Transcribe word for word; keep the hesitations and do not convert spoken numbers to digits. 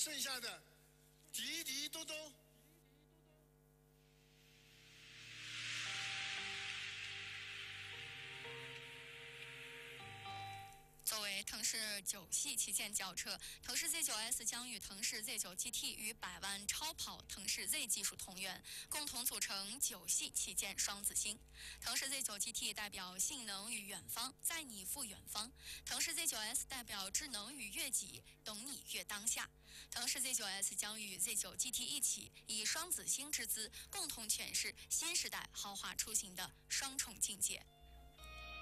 剩下的滴滴嘟嘟。 作为腾势九系旗舰轿车，腾势 Z 九 S 将与腾势 Z 九 G T 与百万超跑腾势 Z 技术同源，共同组成九系旗舰双子星。腾势 Z 九 G T 代表性能与远方，载你赴远方；腾势 Z 九 S 代表智能与悦己，懂你悦当下。腾势 Z 九 S 将与 Z 九 G T 一起，以双子星之姿，共同诠释新时代豪华出行的双重境界。